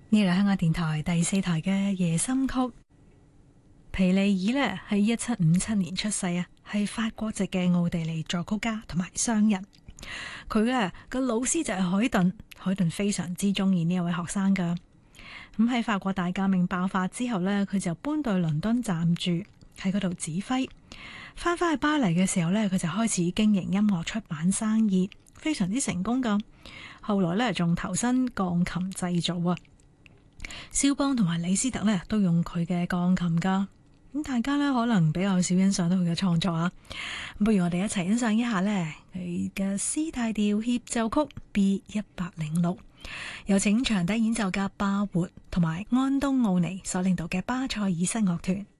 呢度香港電台第4台嘅夜心曲。皮利爾呢喺1757年出世啊，係法國籍嘅奧地利作曲家同埋商人。佢呢個老師就係海頓非常之中意呢一位學生噶。咁喺法國大革命爆發之後呢，佢就搬到倫敦暫住，喺嗰度指揮。翻返去巴黎嘅時候呢，佢就開始經營音樂出版生意，非常之成功噶。後來呢，仲投身鋼琴製造啊。肖邦同埋李斯特呢都用佢嘅鋼琴噶，咁大家呢可能比較少欣賞到佢嘅創作啊。不如我哋一齊欣賞一下呢佢嘅 C 大調協奏曲 B106，有請長笛演奏家巴活同埋安東奧尼所領導嘅巴塞爾室樂團。